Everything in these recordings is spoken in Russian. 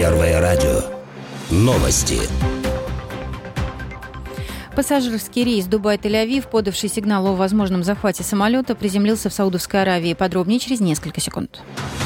Первое радио. Новости. Пассажирский рейс Дубай-Тель-Авив, подавший сигнал о возможном захвате самолета, приземлился в Саудовской Аравии. Подробнее через несколько секунд.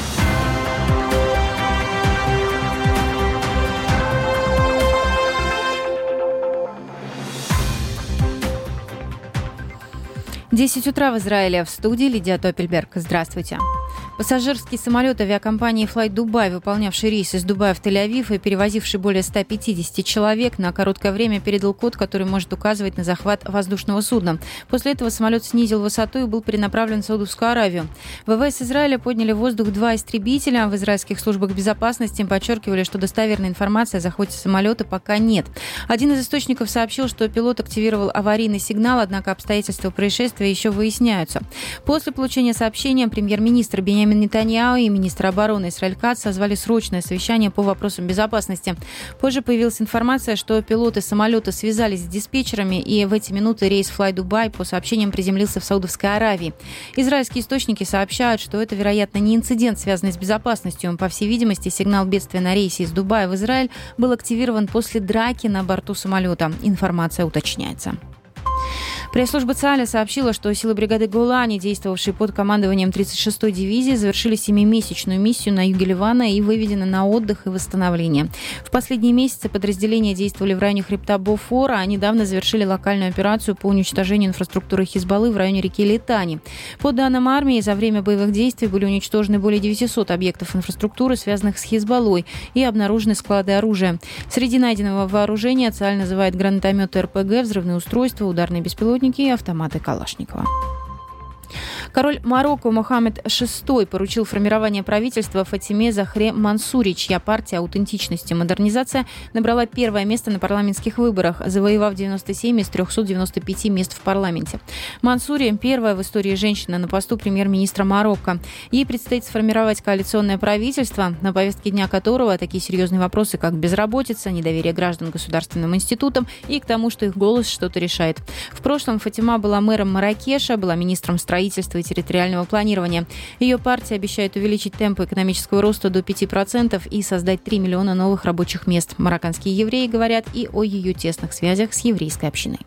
В 10 утра в Израиле. В студии Лидия Топельберг. Здравствуйте. Пассажирский самолет авиакомпании Flight Dubai, выполнявший рейс из Дубая в Тель-Авив и перевозивший более 150 человек, на короткое время передал код, который может указывать на захват воздушного судна. После этого самолет снизил высоту и был перенаправлен в Саудовскую Аравию. ВВС Израиля подняли в воздух 2 истребителя. В израильских службах безопасности подчеркивали, что достоверной информации о захвате самолета пока нет. Один из источников сообщил, что пилот активировал аварийный сигнал, однако обстоятельства происшествия еще выясняются. После получения сообщения премьер-министр Биньямин Нетаньяху и министр обороны Исраэль Кац созвали срочное совещание по вопросам безопасности. Позже появилась информация, что пилоты самолета связались с диспетчерами, и в эти минуты рейс Fly Dubai по сообщениям приземлился в Саудовской Аравии. Израильские источники сообщают, что это, вероятно, не инцидент, связанный с безопасностью. По всей видимости, сигнал бедствия на рейсе из Дубая в Израиль был активирован после драки на борту самолета. Информация уточняется. Пресс-служба ЦАЛЯ сообщила, что силы бригады Голани, действовавшие под командованием 36-й дивизии, завершили 7-месячную миссию на юге Ливана и выведены на отдых и восстановление. В последние месяцы подразделения действовали в районе хребта Бофора, а недавно завершили локальную операцию по уничтожению инфраструктуры Хизбаллы в районе реки Литани. По данным армии, за время боевых действий были уничтожены более 900 объектов инфраструктуры, связанных с Хизбаллой, и обнаружены склады оружия. Среди найденного вооружения ЦАЛЬ называет гранатометы РПГ, взрывные устройства, ударные беспилотники и автоматы Калашникова. Король Марокко Мохаммед VI поручил формирование правительства Фатиме Захре Мансури, чья партия «Аутентичность и модернизация» набрала первое место на парламентских выборах, завоевав 97 из 395 мест в парламенте. Мансури – первая в истории женщина на посту премьер-министра Марокко. Ей предстоит сформировать коалиционное правительство, на повестке дня которого такие серьезные вопросы, как безработица, недоверие граждан к государственным институтам и к тому, что их голос что-то решает. В прошлом Фатима была мэром Марракеша, была министром строительства и территориального планирования. Ее партия обещает увеличить темпы экономического роста до 5% и создать 3 миллиона новых рабочих мест. Марокканские евреи говорят и о ее тесных связях с еврейской общиной.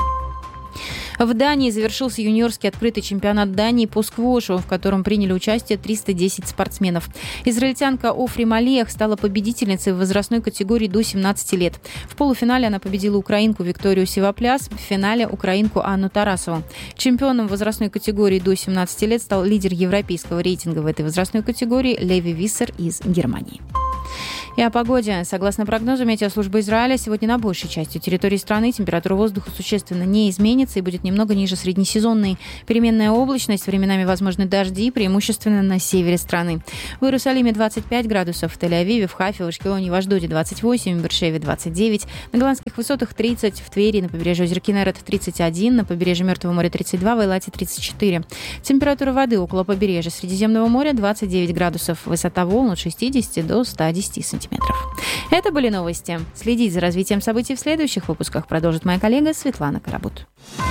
В Дании завершился юниорский открытый чемпионат Дании по сквошу, в котором приняли участие 310 спортсменов. Израильтянка Офри Малех стала победительницей в возрастной категории до 17 лет. В полуфинале она победила украинку Викторию Сивопляс, в финале украинку Анну Тарасову. Чемпионом возрастной категории до 17 лет стал лидер европейского рейтинга в этой возрастной категории Леви Виссер из Германии. И о погоде. Согласно прогнозу Метеослужбы Израиля, сегодня на большей части территории страны температура воздуха существенно не изменится и будет немного ниже среднесезонной. Переменная облачность, временами возможны дожди, преимущественно на севере страны. В Иерусалиме 25 градусов, в Тель-Авиве, в Хайфе, в Ашкелоне и в Ашдоде 28, в Бершеве 29, на Голландских высотах 30, в Твери, на побережье озера Кинерет 31, на побережье Мертвого моря 32, в Эйлате 34. Температура воды около побережья Средиземного моря 29 градусов, высота волн от 60 до 110 сантиметров. Это были новости. Следить за развитием событий в следующих выпусках продолжит моя коллега Светлана Карабут.